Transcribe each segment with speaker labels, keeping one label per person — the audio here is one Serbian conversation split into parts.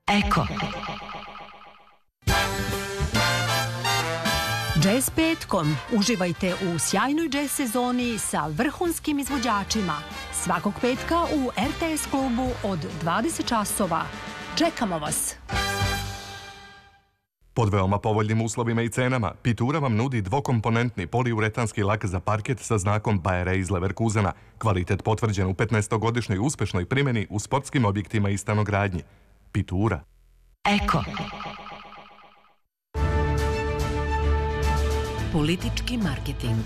Speaker 1: Eko. Jazz petkom. Uživajte u sjajnoj jazz sezoni sa vrhunskim izvođačima. Svakog petka u RTS klubu od 20 časova. Čekamo vas!
Speaker 2: Pod veoma povoljnim uslovima i cenama, Pitura vam nudi dvokomponentni poliuretanski lak za parket sa znakom Bayer iz Leverkusena. Kvalitet potvrđen u 15-godišnjoj uspešnoj primjeni u sportskim objektima i stanogradnji. Pitura.
Speaker 1: Eko.
Speaker 3: Politički marketing.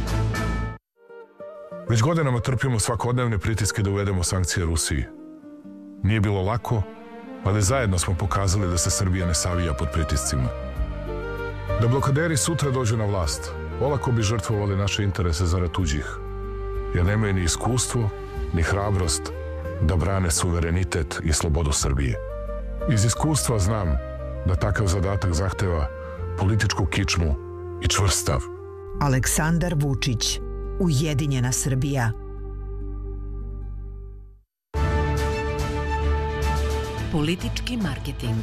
Speaker 4: Već godinama trpimo svakodnevne pritiske da uvedemo sankcije Rusiji. Nije bilo lako, ali zajedno smo pokazali da se Srbija ne savija pod pritiscima. Da blokaderi sutra dođu na vlast, olako bi žrtvovali naše interese zarad tuđih, jer nemaju ni iskustvo, ni hrabrost da brane suverenitet i slobodu Srbije. Iz iskustva znam da takav zadatak zahteva političku kičmu i čvrst stav.
Speaker 5: Aleksandar Vučić, Ujedinjena Srbija.
Speaker 3: Politički marketing.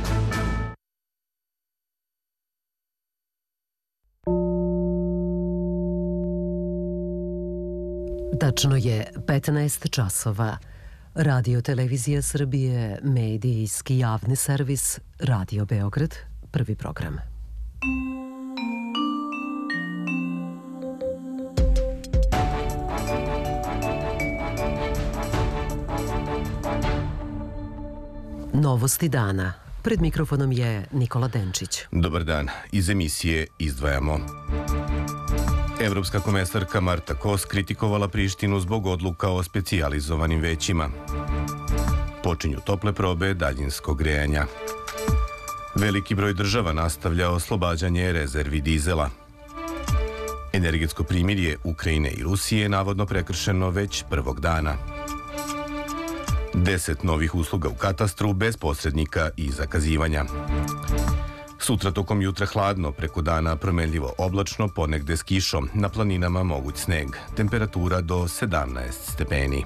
Speaker 6: Tačno je 15 časova. Radio Televizija Srbije, medijski javni servis, Radio Beograd, prvi program. Novosti dana. Pred mikrofonom je Nikola Denčić.
Speaker 7: Dobar dan. Iz emisije izdvajamo. Evropska komesarka Marta Kos kritikovala Prištinu zbog odluka o specijalizovanim većima. Počinju tople probe daljinskog grejanja. Veliki broj država nastavlja oslobađanje rezervi dizela. Energetsko primirje Ukrajine i Rusije je navodno prekršeno već prvog dana. 10 novih usluga u katastru bez posrednika i zakazivanja. Sutra tokom jutra hladno, preko dana promenljivo oblačno, ponegde s kišom, na planinama moguć sneg, temperatura do 17 stepeni.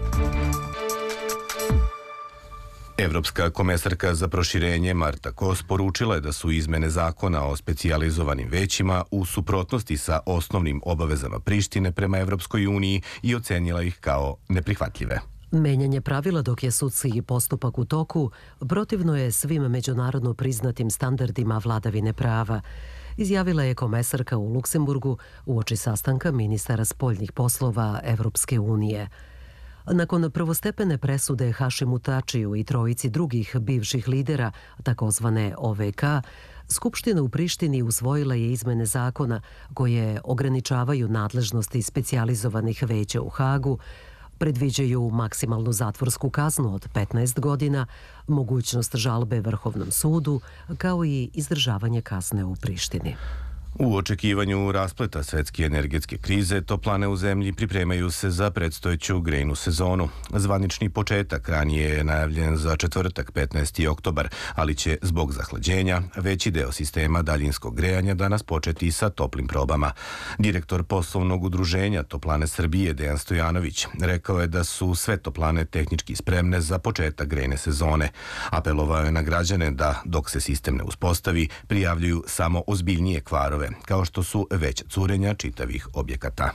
Speaker 7: Evropska komesarka za proširenje Marta Kos poručila je da su izmene zakona o specijalizovanim većima u suprotnosti sa osnovnim obavezama Prištine prema Evropskoj uniji i ocenila ih kao neprihvatljive.
Speaker 6: Menjanje pravila dok je sudski postupak u toku protivno je svim međunarodno priznatim standardima vladavine prava, izjavila je komesarka u Luksemburgu uoči sastanka ministara spoljnih poslova Evropske unije. Nakon prvostepene presude Hašimu Tačiju i trojici drugih bivših lidera, takozvane OVK, Skupština u Prištini usvojila je izmene zakona koje ograničavaju nadležnosti specijalizovanih veća u Hagu, predviđaju maksimalnu zatvorsku kaznu od 15 godina, mogućnost žalbe Vrhovnom sudu, kao i izdržavanje kazne u Prištini.
Speaker 7: U očekivanju raspleta svetske energetske krize, toplane u zemlji pripremaju se za predstojeću grejnu sezonu. Zvanični početak ranije je najavljen za četvrtak 15. oktobar, ali će zbog zahlađenja veći deo sistema daljinskog grejanja danas početi sa toplim probama. Direktor poslovnog udruženja Toplane Srbije Dejan Stojanović rekao je da su sve toplane tehnički spremne za početak grejne sezone. Apelovao je na građane da, dok se sistem ne uspostavi, prijavljuju samo ozbiljnije kvarove, kao što su veća curenja čitavih objekata.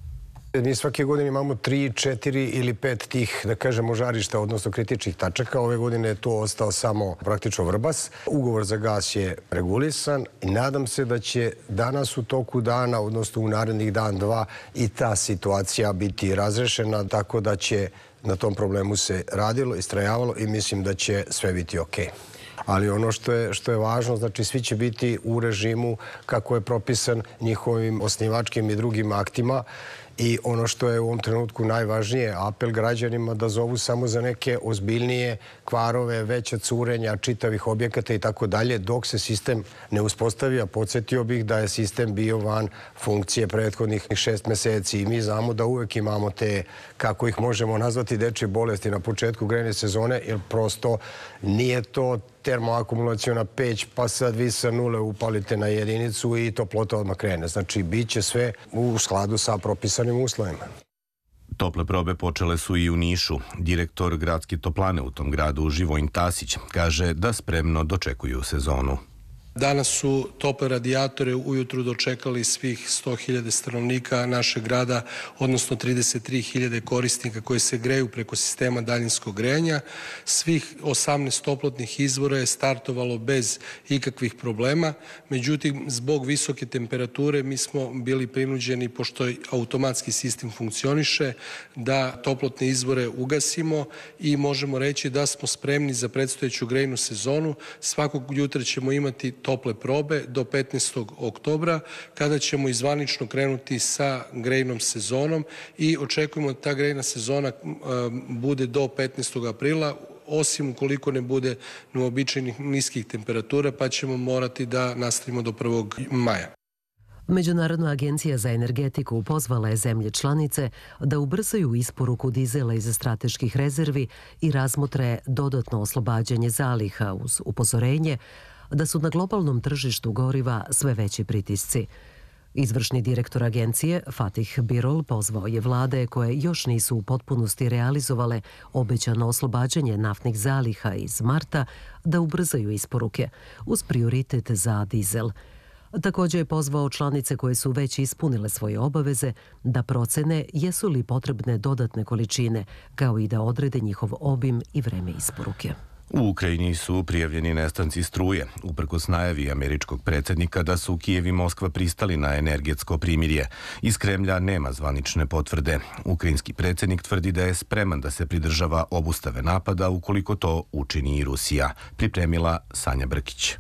Speaker 8: Mi svake godine imamo 3, 4 ili 5 tih, da kažemo, žarišta, odnosno kritičnih tačaka. Ove godine je to ostao samo praktično Vrbas. Ugovor za gas je regulisan i nadam se da će danas u toku dana, odnosno u narednih dan, dva, i ta situacija biti razrešena, tako da će na tom problemu se radilo, istrajavalo i mislim da će sve biti okej. Ali ono što je važno, znači svi će biti u režimu kako je propisan njihovim osnivačkim i drugim aktima. I ono što je u ovom trenutku najvažnije, apel građanima da zovu samo za neke ozbiljnije kvarove, veća curenja čitavih objekata i tako dalje, dok se sistem ne uspostavi. A podsjetio bih da je sistem bio van funkcije prethodnih 6 meseci i mi znamo da uvek imamo te, kako ih možemo nazvati, dečje bolesti na početku grejne sezone, jer prosto nije to termoakumulaciona peć, pa sad vi sa nule upalite na jedinicu i toplota odmah krene. Znači, bit će sve u skladu sa propisanim uslovima.
Speaker 7: Tople probe počele su i u Nišu. Direktor gradske toplane u tom gradu, Živojin Tasić, kaže da spremno dočekuju sezonu.
Speaker 9: Danas su tople radijatore ujutru dočekali svih 100.000 stanovnika našeg grada, odnosno 33.000 korisnika koji se greju preko sistema daljinskog grejanja. Svih 18 toplotnih izvora je startovalo bez ikakvih problema. Međutim, zbog visoke temperature mi smo bili prinuđeni, pošto automatski sistem funkcioniše, da toplotne izvore ugasimo i možemo reći da smo spremni za predstojeću grejnu sezonu. Svakog jutra ćemo imati tople probe do 15. oktobra, kada ćemo i zvanično krenuti sa grejnom sezonom i očekujemo da ta grejna sezona bude do 15. aprila, osim ukoliko ne bude neuobičajenih niskih temperatura, pa ćemo morati da nastavimo do 1. maja.
Speaker 6: Međunarodna agencija za energetiku pozvala je zemlje članice da ubrzaju isporuku dizela iz strateških rezervi i razmotre dodatno oslobađanje zaliha uz upozorenje da su na globalnom tržištu goriva sve veći pritisci. Izvršni direktor agencije Fatih Birol pozvao je vlade koje još nisu u potpunosti realizovale obećano oslobađanje naftnih zaliha iz marta da ubrzaju isporuke uz prioritet za dizel. Također je pozvao članice koje su već ispunile svoje obaveze da procene jesu li potrebne dodatne količine, kao i da odrede njihov obim i vreme isporuke.
Speaker 7: U Ukrajini su prijavljeni nestanci struje, uprkos najavi američkog predsjednika da su Kijev i Moskva pristali na energetsko primirje. Iz Kremlja nema zvanične potvrde. Ukrajinski predsjednik tvrdi da je spreman da se pridržava obustave napada ukoliko to učini i Rusija. Pripremila Sanja Brkić.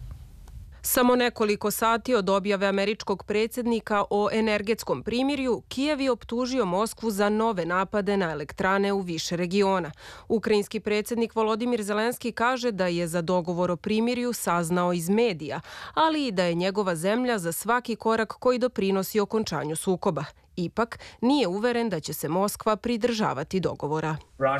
Speaker 10: Samo nekoliko sati od objave američkog predsjednika o energetskom primirju, Kijev je optužio Moskvu za nove napade na elektrane u više regiona. Ukrajinski predsjednik Volodimir Zelenski kaže da je za dogovor o primirju saznao iz medija, ali i da je njegova zemlja za svaki korak koji doprinosi okončanju sukoba. Ipak, nije uveren da će se Moskva pridržavati dogovora.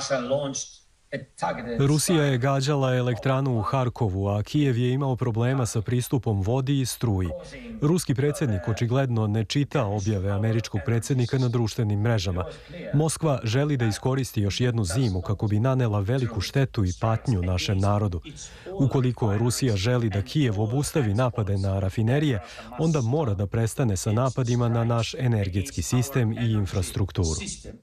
Speaker 11: Rusija je gađala elektranu u Harkovu, a Kijev je imao problema sa pristupom vodi i struji. Ruski predsjednik očigledno ne čita objave američkog predsjednika na društvenim mrežama. Moskva želi da iskoristi još jednu zimu kako bi nanela veliku štetu i patnju našem narodu. Ukoliko Rusija želi da Kijev obustavi napade na rafinerije, onda mora da prestane sa napadima na naš energetski sistem i infrastrukturu.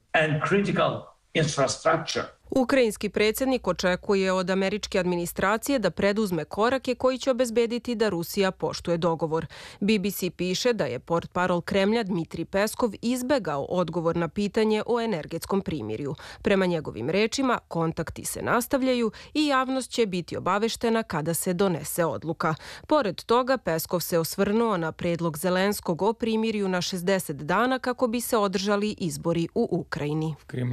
Speaker 10: Ukrajinski predsjednik očekuje od američke administracije da preduzme korake koji će obezbediti da Rusija poštuje dogovor. BBC piše da je portparol Kremlja Dmitrij Peskov izbegao odgovor na pitanje o energetskom primirju. Prema njegovim rečima, kontakti se nastavljaju i javnost će biti obaveštena kada se donese odluka. Pored toga, Peskov se osvrnuo na predlog Zelenskog o primirju na 60 dana kako bi se održali izbori u Ukrajini.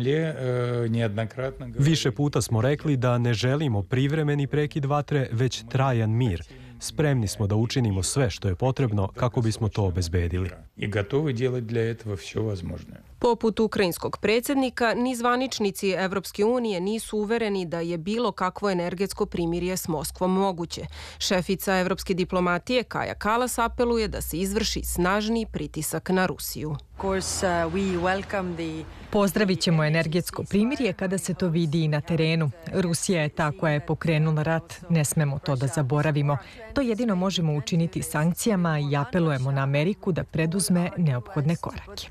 Speaker 11: Više puta smo rekli da ne želimo privremeni prekid vatre, već trajan mir. Spremni smo da učinimo sve što je potrebno kako bismo to obezbedili.
Speaker 10: Poput ukrajinskog predsjednika, ni zvaničnici Evropske unije nisu uvereni da je bilo kakvo energetsko primirje s Moskvom moguće. Šefica evropske diplomatije Kaja Kalas apeluje da se izvrši snažniji pritisak na Rusiju.
Speaker 12: Pozdravit ćemo energetsko primirje kada se to vidi i na terenu. Rusija je ta koja je pokrenula rat, ne smemo to da zaboravimo. To jedino možemo učiniti sankcijama i apelujemo na Ameriku da preduzme neophodne korake.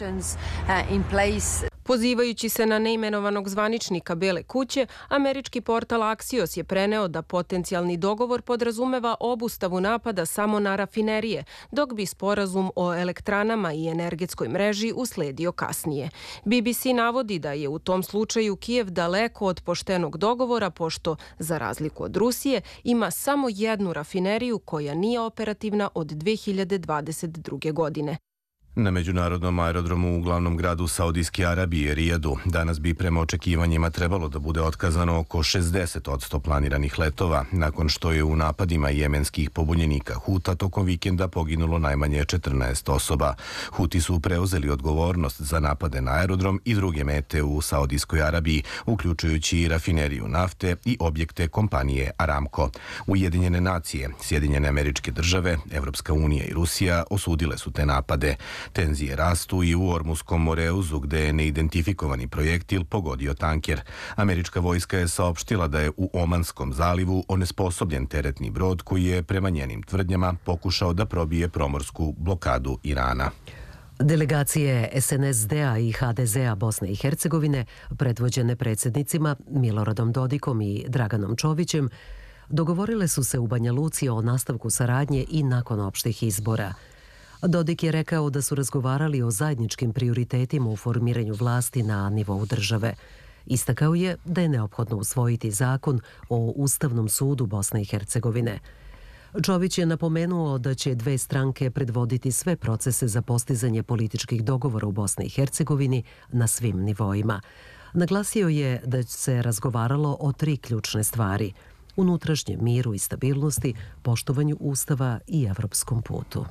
Speaker 10: Pozivajući se na neimenovanog zvaničnika Bele kuće, američki portal Axios je preneo da potencijalni dogovor podrazumeva obustavu napada samo na rafinerije, dok bi sporazum o elektranama i energetskoj mreži usledio kasnije. BBC navodi da je u tom slučaju Kijev daleko od poštenog dogovora, pošto, za razliku od Rusije, ima samo jednu rafineriju koja nije operativna od 2022. godine.
Speaker 7: Na međunarodnom aerodromu u glavnom gradu Saudijske Arabije, Rijadu, danas bi prema očekivanjima trebalo da bude otkazano oko 60% planiranih letova, nakon što je u napadima jemenskih pobunjenika Huta tokom vikenda poginulo najmanje 14 osoba. Huti su preuzeli odgovornost za napade na aerodrom i druge mete u Saudijskoj Arabiji, uključujući i rafineriju nafte i objekte kompanije Aramco. Ujedinjene nacije, Sjedinjene Američke Države, Evropska unija i Rusija osudile su te napade. Tenzije rastu i u Ormuskom Moreuzu, gde je neidentifikovani projektil pogodio tanker. Američka vojska je saopštila da je u Omanskom zalivu onesposobljen teretni brod koji je, prema njenim tvrdnjama, pokušao da probije promorsku blokadu Irana.
Speaker 6: Delegacije SNSD-a i HDZ-a Bosne i Hercegovine, predvođene predsjednicima Miloradom Dodikom i Draganom Čovićem, dogovorile su se u Banja Luci o nastavku saradnje i nakon opštih izbora. Dodik je rekao da su razgovarali o zajedničkim prioritetima u formiranju vlasti na nivou države. Istakao je da je neophodno usvojiti zakon o Ustavnom sudu Bosne i Hercegovine. Čović je napomenuo da će dve stranke predvoditi sve procese za postizanje političkih dogovora u Bosni i Hercegovini na svim nivoima. Naglasio je da se razgovaralo o 3 ključne stvari: unutrašnjem miru i stabilnosti, poštovanju Ustava i evropskom putu.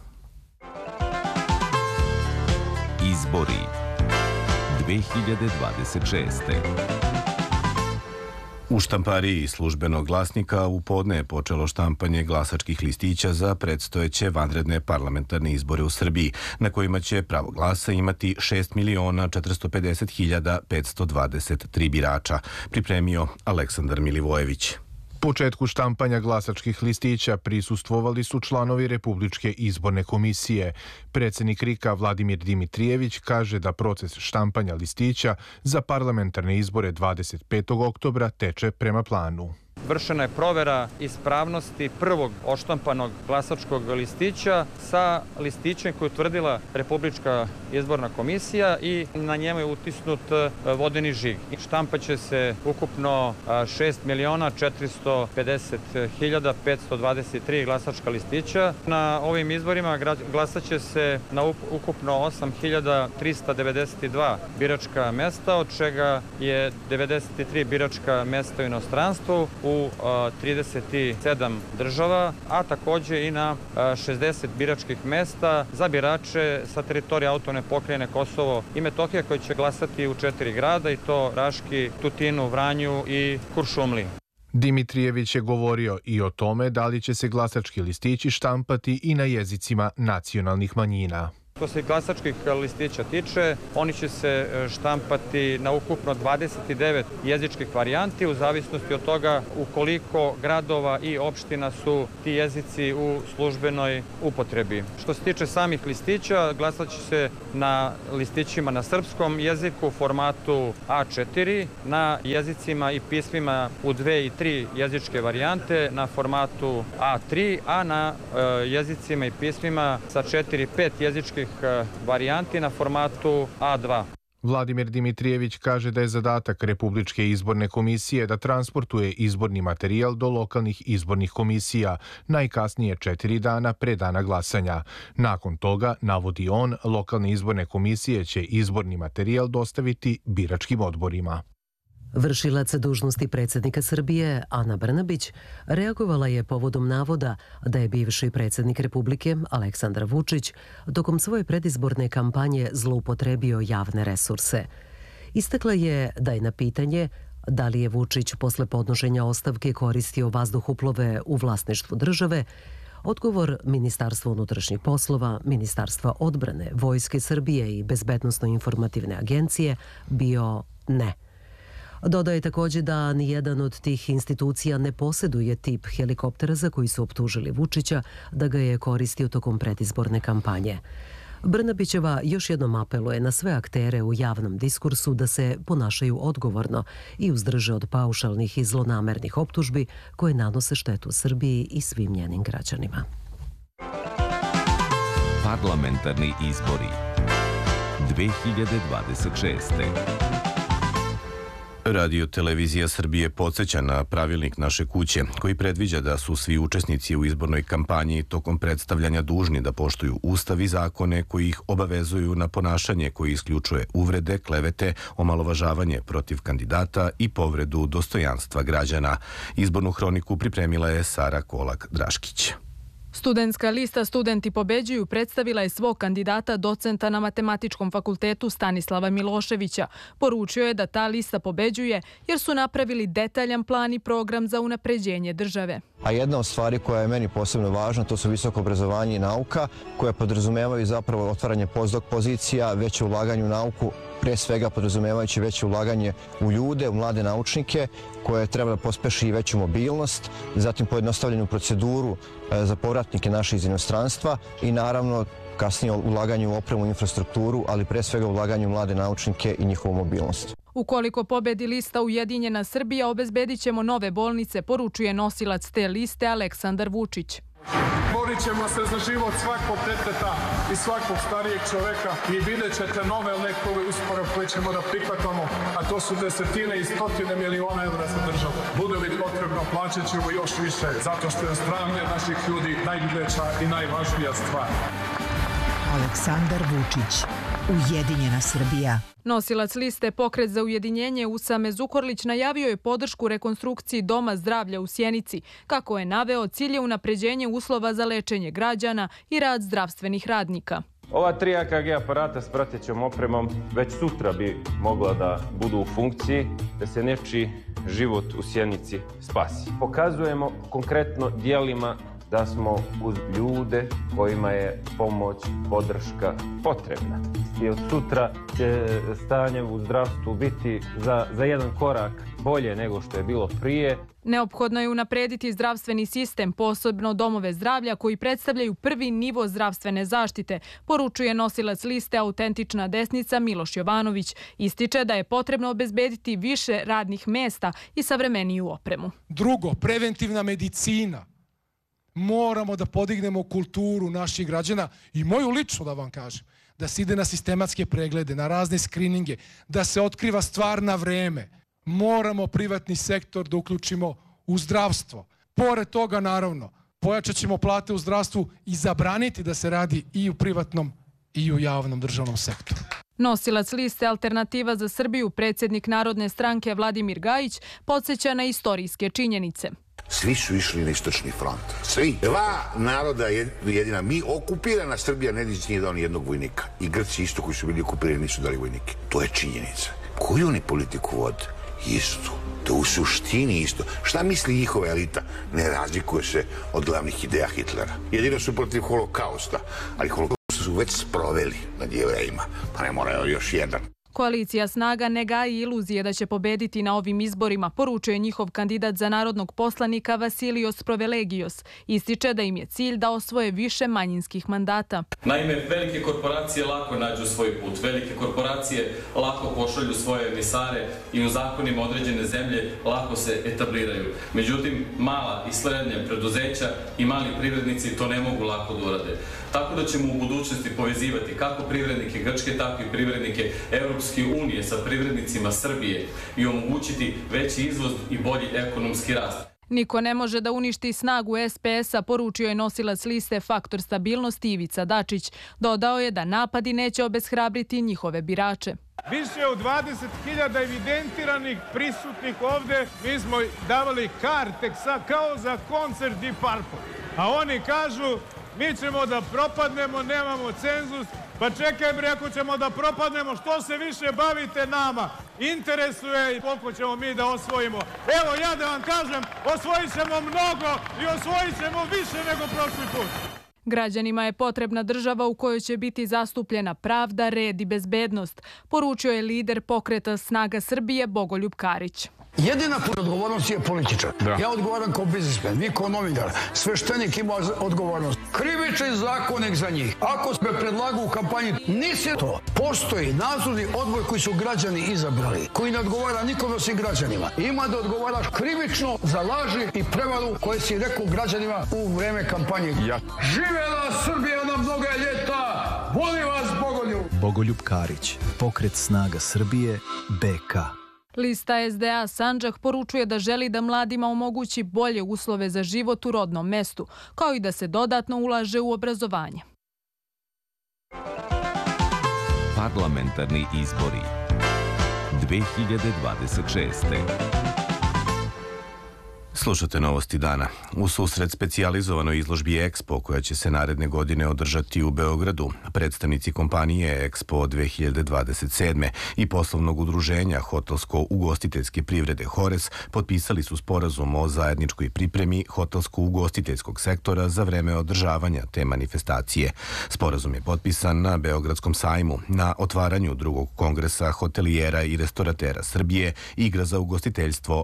Speaker 13: Izbori 2026.
Speaker 7: U štampariji Službenog glasnika u podne je počelo štampanje glasačkih listića za predstojeće vanredne parlamentarne izbore u Srbiji, na kojima će pravo glasa imati 6.450.523 birača, pripremio Aleksandar Milivojević.
Speaker 14: Početku štampanja glasačkih listića prisustvovali su članovi Republičke izborne komisije. Predsjednik RIK-a Vladimir Dimitrijević kaže da proces štampanja listića za parlamentarne izbore 25. oktobra teče prema planu.
Speaker 15: Vršena je provera ispravnosti prvog odštampanog glasačkog listića sa listićem koji je utvrdila Republička izborna komisija i na njemu je utisnut vodeni žig. Štampaće se ukupno 6.450.523 glasačka listića. Na ovim izborima glasaće se na ukupno 8.392 biračka mesta, od čega je 93 biračka mesta u inostranstvu, u 37 država, a također i na 60 biračkih mesta za birače sa teritorije autonomne pokrajine Kosovo i Metohija, koji će glasati u 4 grada, i to Raški, Tutinu, Vranju i Kuršumliji.
Speaker 14: Dimitrijević je govorio i o tome da li će se glasački listići štampati i na jezicima nacionalnih manjina.
Speaker 15: Što se glasačkih listića tiče, oni će se štampati na ukupno 29 jezičkih varijanti u zavisnosti od toga u koliko gradova i opština su ti jezici u službenoj upotrebi. Što se tiče samih listića, glasat će se na listićima na srpskom jeziku u formatu A4, na jezicima i pismima u 2 i 3 jezičke varijante na formatu A3, a na jezicima i pismima sa 4 i 5 jezičkih varijanti na formatu A2.
Speaker 14: Vladimir Dimitrijević kaže da je zadatak Republičke izborne komisije da transportuje izborni materijal do lokalnih izbornih komisija, najkasnije 4 dana pre dana glasanja. Nakon toga, navodi on, lokalne izborne komisije će izborni materijal dostaviti biračkim odborima.
Speaker 6: Vršilac dužnosti predsjednika Srbije, Ana Brnabić, reagovala je povodom navoda da je bivši predsjednik Republike, Aleksandar Vučić, tokom svoje predizborne kampanje zloupotrebio javne resurse. Istakla je da je na pitanje da li je Vučić posle podnošenja ostavke koristio vazduhoplove u vlasništvu države, odgovor Ministarstva unutrašnjih poslova, Ministarstva odbrane, Vojske Srbije i Bezbednosno-informativne agencije bio ne. Dodaje također da nijedan od tih institucija ne posjeduje tip helikoptera za koji su optužili Vučića da ga je koristio tokom predizborne kampanje. Brnabićeva još jednom apeluje na sve aktere u javnom diskursu da se ponašaju odgovorno i uzdrže od paušalnih i zlonamernih optužbi koje nanose štetu Srbiji i svim njenim građanima.
Speaker 13: Parlamentarni izbori 2026.
Speaker 7: Radio Televizija Srbije podsjeća na pravilnik naše kuće, koji predviđa da su svi učesnici u izbornoj kampanji tokom predstavljanja dužni da poštuju ustav i zakone koji ih obavezuju na ponašanje koji isključuje uvrede, klevete, omalovažavanje protiv kandidata i povredu dostojanstva građana. Izbornu hroniku pripremila je Sara Kolak-Draškić.
Speaker 16: Studentska lista Studenti pobeđuju predstavila je svog kandidata docenta na Matematičkom fakultetu Stanislava Miloševića. Poručio je da ta lista pobeđuje jer su napravili detaljan plan i program za unapređenje države.
Speaker 17: A jedna od stvari koja je meni posebno važna, to su visoko obrazovanje i nauka, koja podrazumevaju zapravo otvaranje postdoc pozicija, veće ulaganje u nauku, pre svega podrazumevajući veće ulaganje u ljude, u mlade naučnike, koje treba da pospeši i veću mobilnost, zatim pojednostavljenu proceduru za povratnike naše iz inostranstva i naravno kasnije ulaganje u opremu i infrastrukturu, ali pre svega ulaganje u mlade naučnike i njihovu mobilnost.
Speaker 16: Ukoliko pobedi lista Ujedinjena Srbija, obezbedit ćemo nove bolnice, poručuje nosilac te liste Aleksandar Vučić.
Speaker 18: Borit ćemo se za život svakog deteta i svakog starijeg čoveka i vidjet ćete nove lekove uspore koje ćemo da prihvatamo, a to su desetine i stotine miliona evra za državu. Bude li potrebno, plaćat ćemo još više, zato što je zdravlje naših ljudi najveća i najvažnija stvar.
Speaker 5: Aleksandar Vučić, Ujedinjena Srbija.
Speaker 16: Nosilac liste Pokret za ujedinjenje Usame Zukorlić najavio je podršku rekonstrukciji Doma zdravlja u Sjenici. Kako je naveo, cilj je unapređenje uslova za lečenje građana i rad zdravstvenih radnika.
Speaker 19: Ova 3 EKG aparata s pratećom opremom već sutra bi mogla da budu u funkciji, da se nečiji život u Sjenici spasi. Pokazujemo konkretno dijelima da smo uz ljude kojima je pomoć, podrška potrebna. I od sutra će stanje u zdravstvu biti za jedan korak bolje nego što je bilo prije.
Speaker 16: Neophodno je unaprediti zdravstveni sistem, posebno domove zdravlja koji predstavljaju prvi nivo zdravstvene zaštite, poručuje nosilac liste Autentična desnica Miloš Jovanović. Ističe da je potrebno obezbediti više radnih mesta i savremeniju opremu.
Speaker 20: Drugo, preventivna medicina. Moramo da podignemo kulturu naših građana i moju lično da vam kažem, da se ide na sistematske preglede, na razne skrininge, da se otkriva stvar na vreme. Moramo privatni sektor da uključimo u zdravstvo. Pored toga, naravno, pojačat ćemo plate u zdravstvu i zabraniti da se radi i u privatnom i u javnom državnom sektoru.
Speaker 16: Nosilac liste Alternativa za Srbiju, predsjednik Narodne stranke Vladimir Gajić, podsjeća na istorijske činjenice.
Speaker 21: Svi su išli na istočni front. Svi. 2 naroda jedina. Mi, okupirana Srbija, nije dao ni jednog vojnika. I Grci isto koji su bili okupirani nisu dali vojnike. To je činjenica. Koju oni politiku vode? Istu. To u suštini isto. Šta misli njihova elita? Ne razlikuje se od glavnih ideja Hitlera. Jedino su protiv holokausta. Ali holokaust su već sproveli nad Jevrejima. Pa ne moraju još jedan.
Speaker 16: Koalicija Snaga ne gaji iluzije da će pobediti na ovim izborima, poručuje njihov kandidat za narodnog poslanika Vasilios Provelegios. Ističe da im je cilj da osvoje više manjinskih mandata.
Speaker 22: Naime, velike korporacije lako nađu svoj put. Velike korporacije lako pošalju svoje emisare i u zakonima određene zemlje lako se etabliraju. Međutim, mala i srednja preduzeća i mali privrednici to ne mogu lako da urade. Tako da ćemo u budućnosti povezivati kako privrednike Grčke, tako i privrednike Europske unije sa privrednicima Srbije i omogućiti veći izvoz i bolji ekonomski rast.
Speaker 16: Niko ne može da uništi snagu SPS-a, poručio je nosilac liste Faktor stabilnosti Ivica Dačić. Dodao je da napadi neće obeshrabriti njihove birače.
Speaker 18: Više od 20.000 evidentiranih prisutnih ovde, mi smo davali karte kao za koncert Deep Purple. A oni kažu, mi ćemo da propadnemo, nemamo cenzus. Pa čekaj bre, ako ćemo da propadnemo, što se više bavite nama? Interesuje i koliko ćemo mi da osvojimo. Evo ja da vam kažem, osvojit ćemo mnogo i osvojit ćemo više nego prošli put.
Speaker 16: Građanima je potrebna država u kojoj će biti zastupljena pravda, red i bezbednost, poručio je lider Pokreta Snaga Srbije Bogoljub Karić.
Speaker 23: Jedina odgovornost je političar. Ja odgovaram kao biznismen, vi kao novinar. Sveštenik ima odgovornost. Krivični zakonik za njih. Ako me predlagu u kampanji, nisi to. Postoji nadzorni odbor koji su građani izabrali, koji ne odgovara nikom osim građanima. Ima da odgovaraš krivično za laži i prevaru koje si rekao građanima u vreme kampanje. Živela Srbija na mnoga ljeta! Volim vas, Bogoljub!
Speaker 24: Bogoljub Karić, Pokret Snaga Srbije, BK.
Speaker 16: Lista SDA Sandžak poručuje da želi da mladima omogući bolje uslove za život u rodnom mestu, kao i da se dodatno ulaže u obrazovanje.
Speaker 13: Parlamentarni izbori 2026.
Speaker 7: Slušate novosti dana. U susret specijalizovanoj izložbi Expo, koja će se naredne godine održati u Beogradu, predstavnici kompanije Expo 2027. i poslovnog udruženja hotelsko-ugostiteljske privrede Hores potpisali su sporazum o zajedničkoj pripremi hotelsko-ugostiteljskog sektora za vreme održavanja te manifestacije. Sporazum je potpisan na Beogradskom sajmu na otvaranju drugog kongresa hotelijera i restoratera Srbije Igra za ugostiteljstvo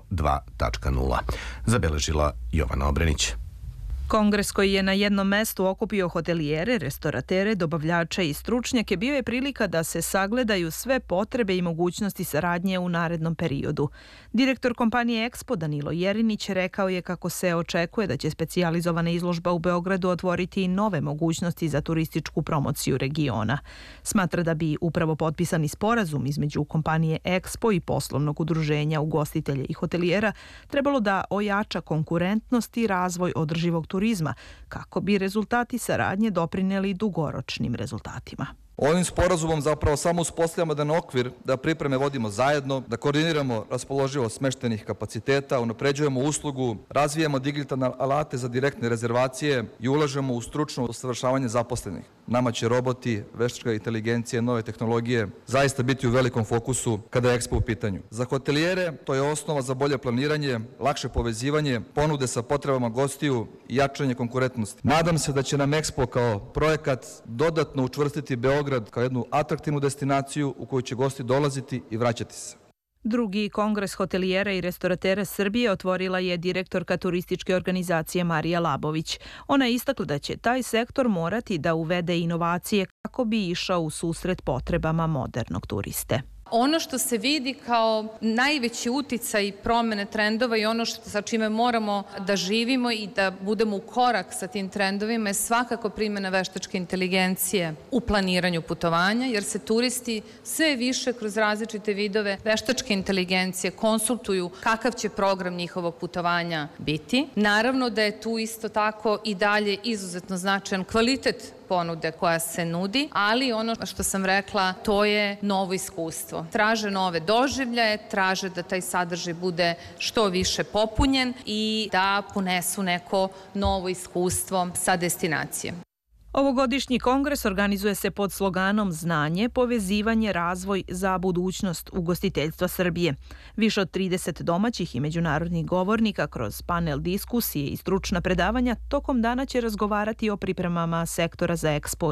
Speaker 7: 2.0. Zabeležila Jovana Obrenić.
Speaker 1: Kongres koji je na jednom mestu okupio hotelijere, restoratere, dobavljače i stručnjake bio je prilika da se sagledaju sve potrebe i mogućnosti saradnje u narednom periodu. Direktor kompanije Expo Danilo Jerinić rekao je kako se očekuje da će specijalizovana izložba u Beogradu otvoriti i nove mogućnosti za turističku promociju regiona. Smatra da bi upravo potpisani sporazum između kompanije Expo i poslovnog udruženja ugostitelja i hotelijera trebalo da ojača konkurentnost i razvoj održivog turizma, kako bi rezultati saradnje doprineli dugoročnim rezultatima.
Speaker 2: Ovim sporazumom zapravo samo uspostavljamo jedan okvir da pripreme vodimo zajedno, da koordiniramo raspoloživost smeštenih kapaciteta, unapređujemo uslugu, razvijamo digitalne alate za direktne rezervacije i ulažemo u stručno usavršavanje zaposlenih. Nama će roboti, veštačka inteligencija, nove tehnologije zaista biti u velikom fokusu kada je Expo u pitanju. Za hotelijere to je osnova za bolje planiranje, lakše povezivanje, ponude sa potrebama gostiju i jačanje konkurentnosti. Nadam se da će nam Expo kao projekat dodatno učvrstiti Beograd kao jednu atraktivnu destinaciju u koju će gosti dolaziti i vraćati se.
Speaker 1: Drugi kongres hotelijera i restoratera Srbije otvorila je direktorka turističke organizacije Marija Labović. Ona je istakla da će taj sektor morati da uvede inovacije kako bi išao u susret potrebama modernog turiste.
Speaker 3: Ono što se vidi kao najveći uticaj promene trendova i ono sa čime moramo da živimo i da budemo u korak sa tim trendovima je svakako primjena veštačke inteligencije u planiranju putovanja, jer se turisti sve više kroz različite vidove veštačke inteligencije konsultuju kakav će program njihovog putovanja biti. Naravno da je tu isto tako i dalje izuzetno značajan kvalitet ponude koja se nudi, ali ono što sam rekla, to je novo iskustvo. Traže nove doživljaje, traže da taj sadržaj bude što više popunjen i da ponesu neko novo iskustvo sa destinacije.
Speaker 1: Ovogodišnji kongres organizuje se pod sloganom Znanje, povezivanje, razvoj za budućnost ugostiteljstva Srbije. Više od 30 domaćih i međunarodnih govornika kroz panel diskusije i stručna predavanja tokom dana će razgovarati o pripremama sektora za Expo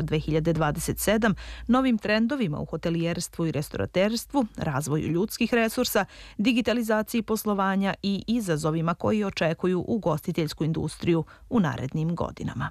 Speaker 1: 2027, novim trendovima u hotelijerstvu i restoraterstvu, razvoju ljudskih resursa, digitalizaciji poslovanja i izazovima koji očekuju ugostiteljsku industriju u narednim godinama.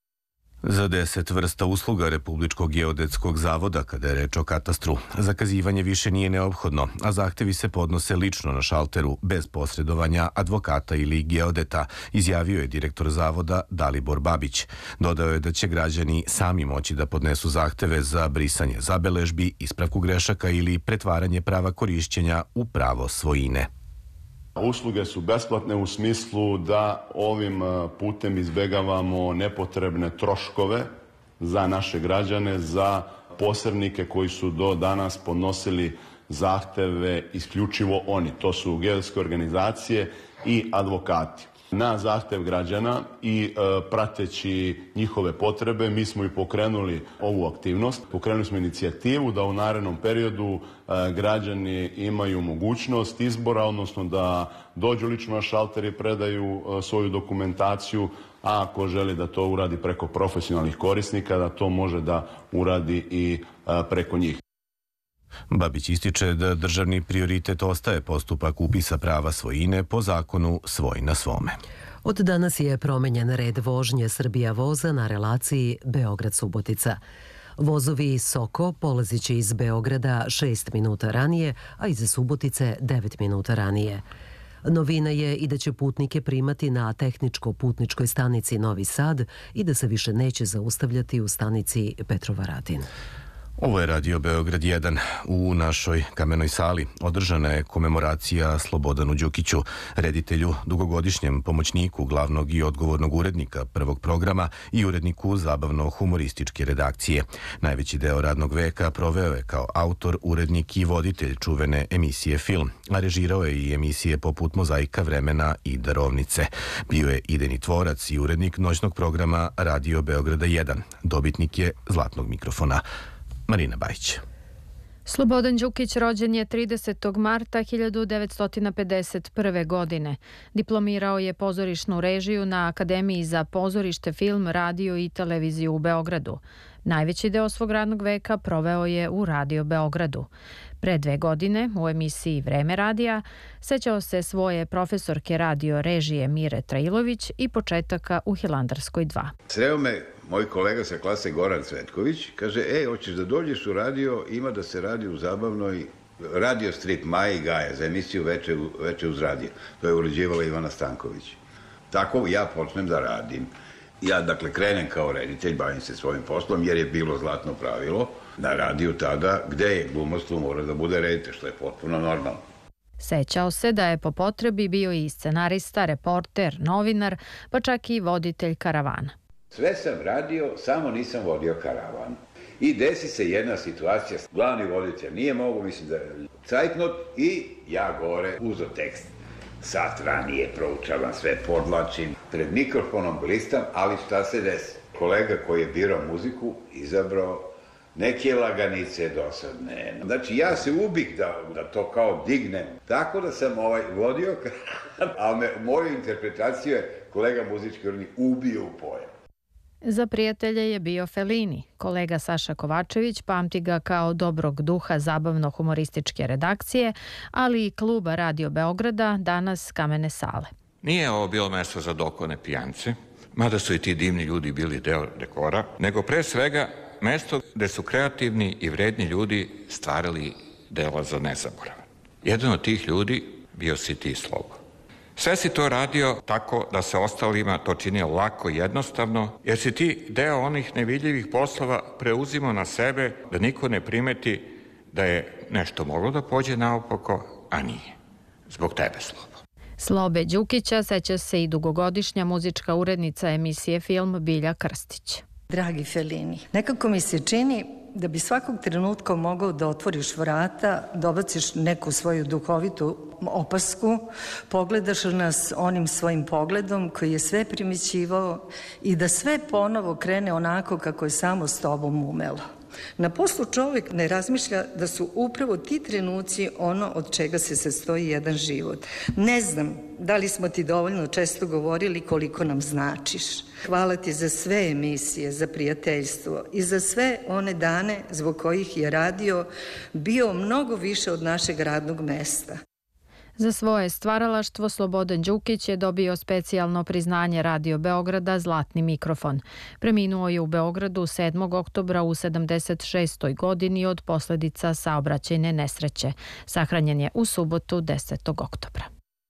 Speaker 7: Za 10 vrsta usluga Republičkog geodetskog zavoda, kada je reč o katastru, zakazivanje više nije neophodno, a zahtevi se podnose lično na šalteru, bez posredovanja advokata ili geodeta, izjavio je direktor zavoda Dalibor Babić. Dodao je da će građani sami moći da podnesu zahteve za brisanje zabeležbi, ispravku grešaka ili pretvaranje prava korišćenja u pravo svojine.
Speaker 4: Usluge su besplatne u smislu da ovim putem izbegavamo nepotrebne troškove za naše građane, za posrednike koji su do danas podnosili zahteve isključivo oni. To su geodetske organizacije i advokati. Na zahtev građana i prateći njihove potrebe, mi smo i pokrenuli ovu aktivnost. Pokrenuli smo inicijativu da u narednom periodu građani imaju mogućnost izbora, odnosno da dođu lično na šalter i predaju svoju dokumentaciju, a ako želi da to uradi preko profesionalnih korisnika, da to može da uradi i preko njih.
Speaker 7: Babić ističe da državni prioritet ostaje postupak upisa prava svojine po zakonu svoj na svome.
Speaker 6: Od danas je promenjen red vožnje Srbija voza na relaciji Beograd-Subotica. Vozovi Soko polazit će iz Beograda 6 minuta ranije, a iz Subotice 9 minuta ranije. Novina je i da će putnike primati na tehničko-putničkoj stanici Novi Sad i da se više neće zaustavljati u stanici Petrovaradin.
Speaker 7: Ovo je Radio Beograd 1. U našoj kamenoj sali održana je komemoracija Slobodanu Đukiću, reditelju, dugogodišnjem pomoćniku glavnog i odgovornog urednika Prvog programa i uredniku zabavno-humorističke redakcije. Najveći deo radnog veka proveo je kao autor, urednik i voditelj čuvene emisije Film, a režirao je i emisije poput Mozaika vremena i Darovnice. Bio je idejni tvorac i urednik noćnog programa Radio Beograda 1. Dobitnik je zlatnog mikrofona. Marina Bajić.
Speaker 8: Slobodan Đukić rođen je 30. marta 1951. godine. Diplomirao je pozorišnu režiju na Akademiji za pozorište, film, radio i televiziju u Beogradu. Najveći deo svog radnog veka proveo je u Radio Beogradu. Pre 2 godine u emisiji Vreme radija sećao se svoje profesorke radio režije Mire Trailović i početaka u Hilandarskoj 2.
Speaker 9: Sreo me moj kolega sa klase Goran Cvetković, kaže, hoćeš da dođeš u radio, ima da se radi u zabavnoj radio strip Maja i Gaja za emisiju Veče uz radio. To je uređivala Ivana Stanković. Tako ja počnem da radim. Ja, dakle, krenem kao reditelj, bavim se svojim poslom, jer je bilo zlatno pravilo na radiju tada gde je glumostvo mora da bude reditelj, što je potpuno normalno.
Speaker 8: Sećao se da je po potrebi bio i scenarista, reporter, novinar, pa čak i voditelj karavana.
Speaker 9: Sve sam radio, samo nisam vodio karavan. I desi se jedna situacija, glavni voditelj nije mogo, mislim da je cajtnot, i ja gore uzo tekst. Sat ranije proučavam sve, podlačim, pred mikrofonom blistam, ali šta se desi? Kolega koji je birao muziku izabrao neke laganice dosadne. Znači ja se ubih da to kao dignem. Tako da sam vodio, ali moju interpretaciju je kolega muzički urednik ubio u pojam.
Speaker 8: Za prijatelje je bio Fellini. Kolega Saša Kovačević pamti ga kao dobrog duha zabavno-humorističke redakcije, ali i kluba Radio Beograda, danas kamene sale.
Speaker 11: Nije ovo bilo mesto za dokone pijance, mada su i ti divni ljudi bili deo dekora, nego pre svega mesto gde su kreativni i vredni ljudi stvarali dela za nezaborav. Jedan od tih ljudi bio si ti, Slobo. Sve si to radio tako da se ostalima to činio lako i jednostavno, jer si ti deo onih nevidljivih poslova preuzimao na sebe da niko ne primeti da je nešto moglo da pođe naopako, a nije. Zbog tebe, Slobo.
Speaker 8: Slobe Đukića seća se i dugogodišnja muzička urednica emisije Film Bilja Krstić.
Speaker 12: Dragi Fellini, nekako mi se čini da bi svakog trenutka mogao da otvoriš vrata, dobaciš neku svoju duhovitu opasku, pogledaš nas onim svojim pogledom koji je sve primećivao i da sve ponovo krene onako kako je samo s tobom umelo. Na poslu čovjek ne razmišlja da su upravo ti trenuci ono od čega se sastoji jedan život. Ne znam da li smo ti dovoljno često govorili koliko nam značiš. Hvala ti za sve emisije, za prijateljstvo i za sve one dane zbog kojih je radio bio mnogo više od našeg radnog mesta.
Speaker 8: Za svoje stvaralaštvo Slobodan Đukić je dobio specijalno priznanje Radio Beograda Zlatni mikrofon. Preminuo je u Beogradu 7. oktobra u 76. godini od posledica saobraćajne nesreće. Sahranjen je u subotu 10. oktobra.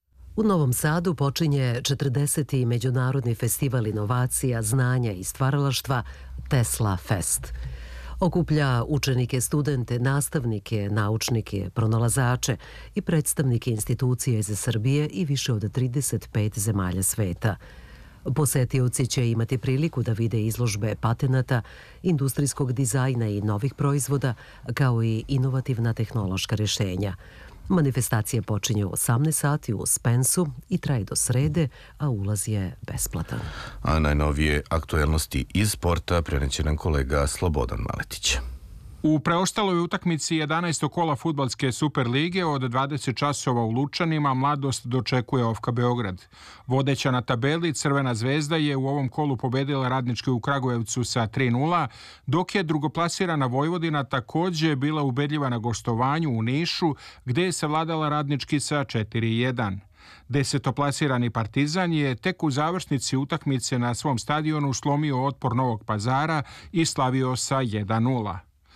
Speaker 6: U Novom Sadu počinje 40. Međunarodni festival inovacija, znanja i stvaralaštva Tesla Fest. Okuplja učenike, studente, nastavnike, naučnike, pronalazače i predstavnike institucija iz Srbije i više od 35 zemalja sveta. Posetioci će imati priliku da vide izložbe patenata, industrijskog dizajna i novih proizvoda, kao i inovativna tehnološka rješenja. Manifestacije počinju u 18 sati u Spensu i traje do srede, a ulaz je besplatan.
Speaker 7: A najnovije aktuelnosti iz sporta preneće nam kolega Slobodan Maletić.
Speaker 25: U preostaloj utakmici 11. kola fudbalske Super lige od 20 časova u Lučanima Mladost dočekuje OFK Beograd. Vodeća na tabeli Crvena zvezda je u ovom kolu pobedila Radnički u Kragujevcu sa 3:0, dok je drugoplasirana Vojvodina takođe bila ubedljiva na gostovanju u Nišu, gde je savladala Radnički sa 4:1. Desetoplasirani Partizan je tek u završnici utakmice na svom stadionu slomio otpor Novog Pazara i slavio sa 1:0.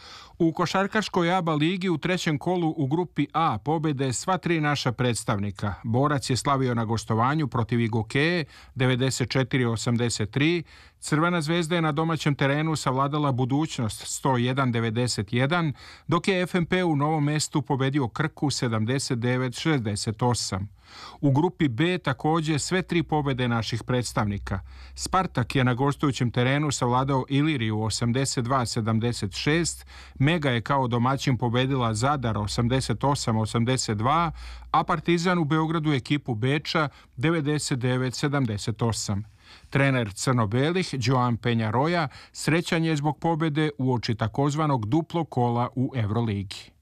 Speaker 25: U košarkaškoj ABA ligi u trećem kolu u grupi A pobede sva 3 naša predstavnika. Borac je slavio na gostovanju protiv Igokeje 94-83, Crvena zvezda je na domaćem terenu savladala Budućnost 101-91, dok je FNP u Novom Mestu pobedio Krku 79-68. U grupi B također sve 3 pobede naših predstavnika. Spartak je na gostujućem terenu savladao Iliriju 82-76, Mega je kao domaćin pobedila Zadar 88-82, a Partizan u Beogradu ekipu Beča 99-78. Trener crno-belih Joan Penjaroja srećan je zbog pobede uoči takozvanog duplog kola u Euroligi.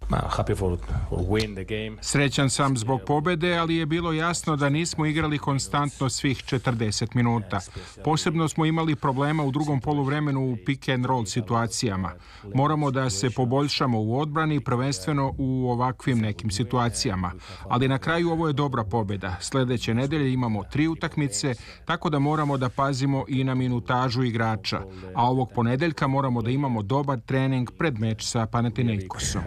Speaker 25: Srećan sam zbog pobede, ali je bilo jasno da nismo igrali konstantno svih 40 minuta. Posebno smo imali problema u drugom poluvremenu u pick and roll situacijama. Moramo da se poboljšamo u odbrani, prvenstveno u ovakvim nekim situacijama. Ali na kraju ovo je dobra pobeda. Sljedeće nedelje imamo 3 utakmice, tako da moramo da pazimo i na minutažu igrača. A ovog ponedeljka moramo da imamo dobar trening pred meč sa Panathinaikosom.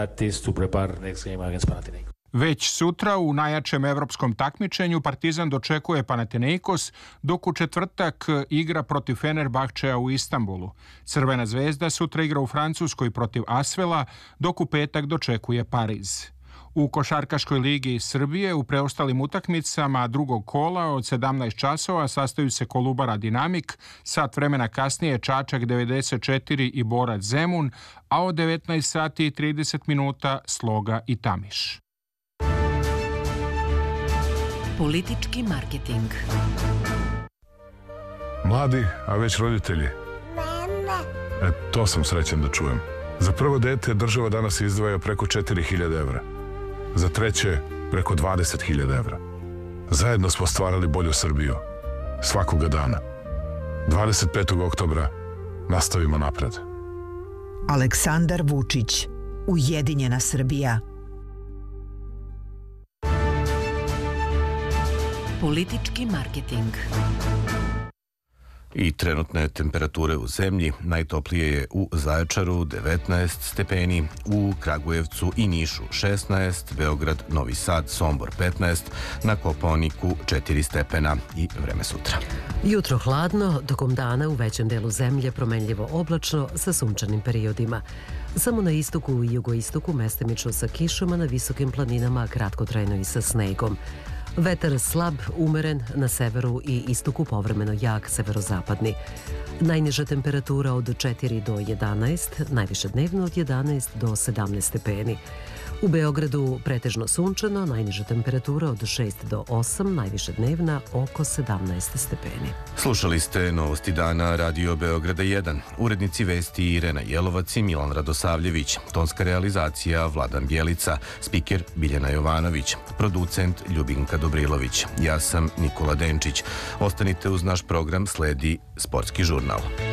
Speaker 25: Već sutra u najjačem evropskom takmičenju Partizan dočekuje Panathinaikos, dok u četvrtak igra protiv Fenerbahčea u Istanbulu. Crvena zvezda sutra igra u Francuskoj protiv Asvela, dok u petak dočekuje Pariz. U Košarkaškoj ligi Srbije u preostalim utakmicama drugog kola od 17 časova sastaju se Kolubara Dinamik, sat vremena kasnije Čačak 94 i Borac Zemun, a od 19 sati i 30 minuta Sloga i Tamiš.
Speaker 5: Politički marketing.
Speaker 10: Mladi, a već roditelji. To sam srećan da čujem. Za prvo dete država danas izdvaja preko 4.000 evra. Za treće, preko 20.000 evra. Zajedno smo stvarali bolju Srbiju. Svakoga dana. 25. oktobra nastavimo napred.
Speaker 5: Aleksandar Vučić. Ujedinjena Srbija. Politički marketing.
Speaker 7: I trenutne temperature u zemlji. Najtoplije je u Zaječaru 19 stepeni, u Kragujevcu i Nišu 16, Beograd, Novi Sad, Sombor 15, na Kopaoniku 4 stepena i vreme sutra.
Speaker 6: Jutro hladno, tokom dana u većem delu zemlje promenljivo oblačno sa sunčanim periodima. Samo na istoku i jugoistoku mestimično sa kišom, a na visokim planinama kratkotrajno i sa snegom. Vetar slab, umeren, na severu i istoku povremeno jak severozapadni. Najniža temperatura od 4 do 11, najviše dnevno od 11 do 17 stepeni. U Beogradu pretežno sunčano, najniža temperatura od 6 do 8, najviše dnevna oko 17 stepeni.
Speaker 7: Slušali ste Novosti dana Radio Beograda 1. Urednici vesti Irena Jelovac i Milan Radosavljević. Tonska realizacija Vladan Bjelica. Spiker Biljana Jovanović. Producent Ljubinka Dobrilović. Ja sam Nikola Denčić. Ostanite uz naš program, sledi Sportski žurnal.